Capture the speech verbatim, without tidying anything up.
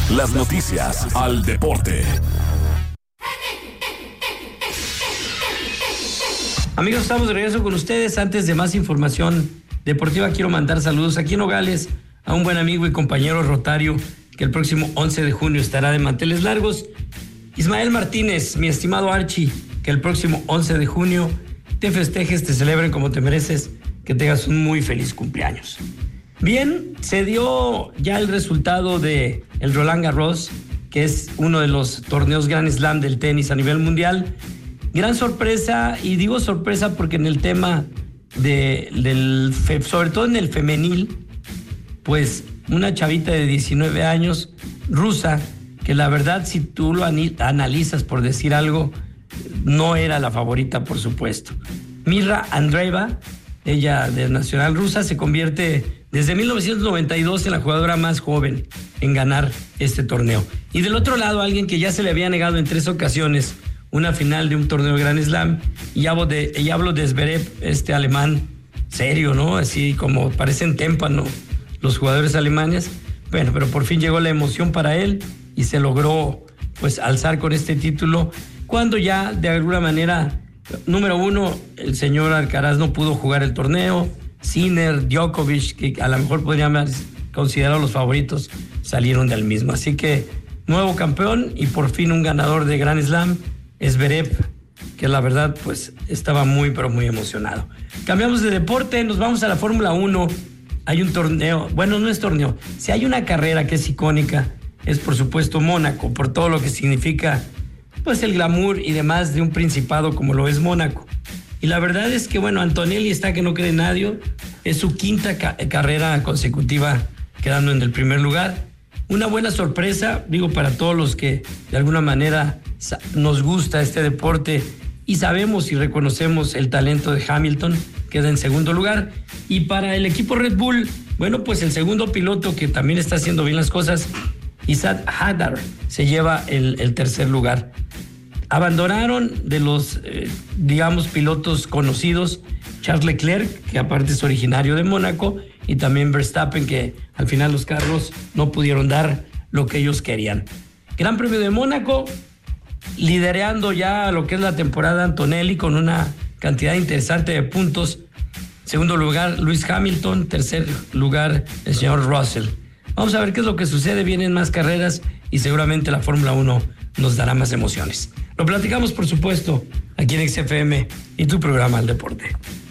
Las noticias al deporte. Amigos, estamos de regreso con ustedes. Antes de más información deportiva, quiero mandar saludos aquí en Nogales a un buen amigo y compañero rotario que el próximo once de junio estará de manteles largos. Ismael Martínez, mi estimado Archie, que el próximo once de junio te festejes, te celebren como te mereces, que tengas un muy feliz cumpleaños. Bien, se dio ya el resultado de el Roland Garros, que es uno de los torneos Grand Slam del tenis a nivel mundial. Gran sorpresa, y digo sorpresa porque en el tema de, del, sobre todo en el femenil, pues una chavita de diecinueve años, rusa, que la verdad si tú lo analizas por decir algo, no era la favorita, por supuesto. Mira Andreeva, ella de nacional rusa, se convierte desde mil novecientos noventa y dos en la jugadora más joven en ganar este torneo. Y del otro lado, alguien que ya se le había negado en tres ocasiones una final de un torneo Grand Slam, y hablo de, y hablo de Zverev, este alemán serio, ¿no? Así como parecen témpano los jugadores alemanes. Bueno, pero por fin llegó la emoción para él y se logró pues alzar con este título, cuando ya de alguna manera, número uno, el señor Alcaraz no pudo jugar el torneo. Sinner, Djokovic, que a lo mejor podríamos considerar los favoritos, salieron del mismo. Así que nuevo campeón y por fin un ganador de Grand Slam, Zverev, que la verdad pues estaba muy pero muy emocionado. Cambiamos de deporte, nos vamos a la Fórmula uno. Hay un torneo, bueno, no es torneo, si hay una carrera que es icónica, es por supuesto Mónaco, por todo lo que significa pues el glamour y demás de un principado como lo es Mónaco. Y la verdad es que, bueno, Antonelli está que no cree nadie, es su quinta ca- carrera consecutiva quedando en el primer lugar. Una buena sorpresa, digo, para todos los que de alguna manera sa- nos gusta este deporte y sabemos y reconocemos el talento de Hamilton, queda en segundo lugar. Y para el equipo Red Bull, bueno, pues el segundo piloto que también está haciendo bien las cosas, Isaac Hadar, se lleva el, el tercer lugar. Abandonaron de los, eh, digamos, pilotos conocidos, Charles Leclerc, que aparte es originario de Mónaco, y también Verstappen, que al final los carros no pudieron dar lo que ellos querían. Gran Premio de Mónaco, liderando ya lo que es la temporada Antonelli con una cantidad interesante de puntos. Segundo lugar, Lewis Hamilton. Tercer lugar, el señor Russell. Vamos a ver qué es lo que sucede. Vienen más carreras y seguramente la Fórmula uno nos dará más emociones. Lo platicamos, por supuesto, aquí en X F M y tu programa El Deporte.